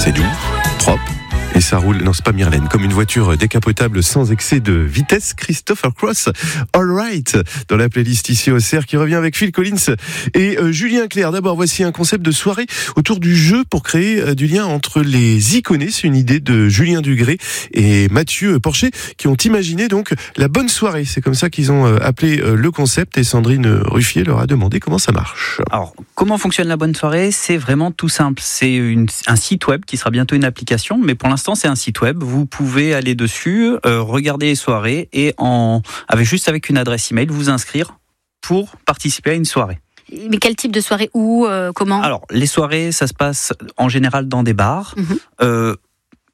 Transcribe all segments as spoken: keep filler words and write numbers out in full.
C'est doux, propre. Et ça roule, non c'est pas Myrlène, comme une voiture décapotable sans excès de vitesse. Christopher Cross, All Right, dans la playlist ici au C R qui revient avec Phil Collins et euh, Julien Clerc. D'abord, voici un concept de soirée autour du jeu pour créer euh, du lien entre les iconés. C'est une idée de Julien Dugré et Mathieu Porcher qui ont imaginé donc la bonne soirée. C'est comme ça qu'ils ont euh, appelé euh, le concept et Sandrine Ruffier leur a demandé comment ça marche. Alors, comment fonctionne la bonne soirée ? C'est vraiment tout simple. C'est une, un site web qui sera bientôt une application, mais pour l'instant, c'est un site web. Vous pouvez aller dessus, euh, regarder les soirées et en, avec, juste avec une adresse email, vous inscrire pour participer à une soirée. Mais quel type de soirée ? Où ? euh, Comment ? Alors, les soirées, ça se passe en général dans des bars. Mhm. Euh, quand ?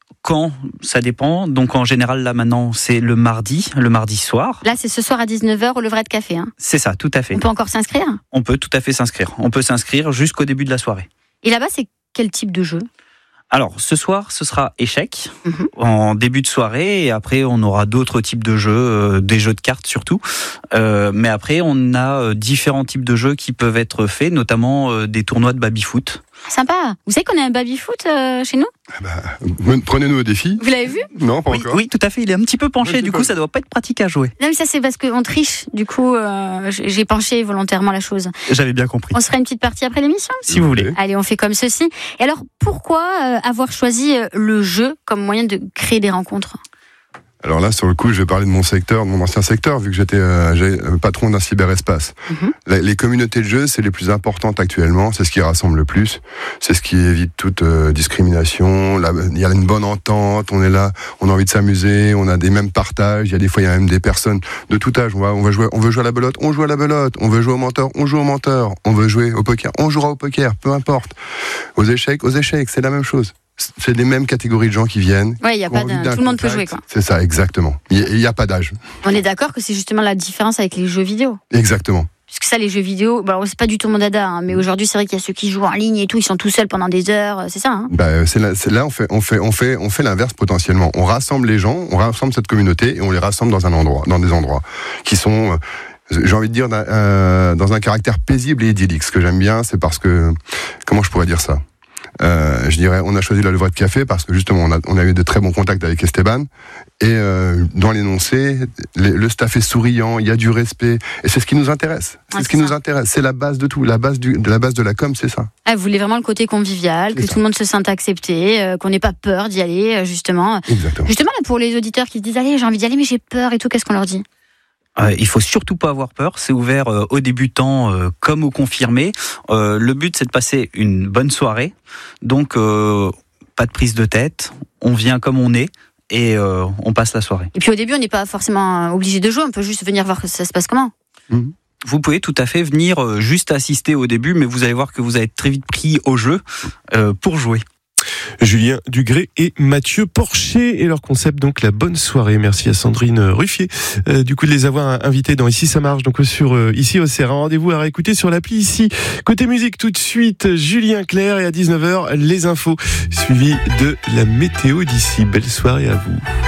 Ça dépend. Donc, en général, là, maintenant, c'est le mardi, le mardi soir. Là, c'est ce soir à dix-neuf heures au Levrette Café. Hein. C'est ça, tout à fait. On peut encore s'inscrire ? On peut tout à fait s'inscrire. On peut s'inscrire jusqu'au début de la soirée. Et là-bas, c'est quel type de jeu ? Alors, ce soir, ce sera échecs Mhm. en début de soirée, et après, on aura d'autres types de jeux, euh, des jeux de cartes surtout. Euh, mais après, on a euh, différents types de jeux qui peuvent être faits, notamment euh, des tournois de baby-foot. Sympa. Vous savez qu'on a un baby-foot euh, chez nous ? Ah bah, prenez-nous au défi. Vous l'avez vu ? Non, pas Oui, encore. oui, tout à fait. Il est un petit peu penché, Oui, du c'est coup, pas- ça doit pas être pratique à jouer. Non, mais ça, c'est parce qu'on triche. Du coup, euh, j'ai penché volontairement la chose. J'avais bien compris. On se fera une petite partie après l'émission ? Si vous voulez. Allez, on fait comme ceci. Et alors, pourquoi euh, avoir choisi euh, le jeu comme moyen de créer des rencontres ? Alors là, sur le coup, je vais parler de mon secteur, de mon ancien secteur, vu que j'étais euh, j'ai, euh, patron d'un cyberespace. Mhm. La- les communautés de jeux, c'est les plus importantes actuellement, c'est ce qui rassemble le plus, c'est ce qui évite toute euh, discrimination, là, il y a une bonne entente, on est là, on a envie de s'amuser, on a des mêmes partages, il y a des fois, il y a même des personnes de tout âge, on va, on va jouer, on veut jouer à la belote, on joue à la belote, on veut jouer au menteur, on joue au menteur, on veut jouer au poker, on jouera au poker, peu importe. Aux échecs, aux échecs, c'est la même chose. C'est les mêmes catégories de gens qui viennent. Ouais, il y a qui pas ont envie d'un- d'un tout le monde peut contact. jouer, quoi. C'est ça, exactement. Il n'y a, a pas d'âge. On est d'accord que c'est justement la différence avec les jeux vidéo. Exactement. Parce que ça, les jeux vidéo, bon, alors, c'est pas du tout mon dada, hein, mais aujourd'hui, c'est vrai qu'il y a ceux qui jouent en ligne et tout, ils sont tout seuls pendant des heures, euh, c'est ça, hein ? Bah, c'est là, c'est là on fait, on fait, on fait, on fait l'inverse potentiellement. On rassemble les gens, on rassemble cette communauté et on les rassemble dans un endroit, dans des endroits qui sont, euh, j'ai envie de dire, dans, euh, dans un caractère paisible et idyllique. Ce que j'aime bien, c'est parce que, comment je pourrais dire ça ? Euh, je dirais, on a choisi la Levrette Café parce que justement, on a, on a eu de très bons contacts avec Esteban. Et euh, dans l'énoncé, les, le staff est souriant, il y a du respect, et c'est ce qui nous intéresse. C'est Ouais, ce qui c'est nous ça. intéresse. C'est la base de tout, la base du, de la base de la com, c'est ça. Ah, vous voulez vraiment le côté convivial, que C'est tout ça. le monde se sente accepté, euh, qu'on n'ait pas peur d'y aller, euh, justement. Exactement. Justement, là, pour les auditeurs qui se disent, allez, j'ai envie d'y aller, mais j'ai peur et tout, qu'est-ce qu'on leur dit ? Euh, il faut surtout pas avoir peur. C'est ouvert euh, aux débutants euh, comme aux confirmés. Euh, le but, c'est de passer une bonne soirée. Donc, euh, pas de prise de tête. On vient comme on est et euh, on passe la soirée. Et puis au début, on n'est pas forcément euh, obligé de jouer, on peut juste venir voir que ça se passe comment. Mhm. Vous pouvez tout à fait venir euh, juste assister au début, mais vous allez voir que vous allez être très vite pris au jeu euh, pour jouer. Julien Dugré et Mathieu Porcher et leur concept donc la bonne soirée. Merci à Sandrine Ruffier euh, du coup de les avoir invités dans Ici ça marche donc sur euh, ici au C R. Un rendez-vous à réécouter sur l'appli ici. Côté musique tout de suite Julien Clerc et à dix-neuf heures les infos suivies de la météo d'ici. Belle soirée à vous.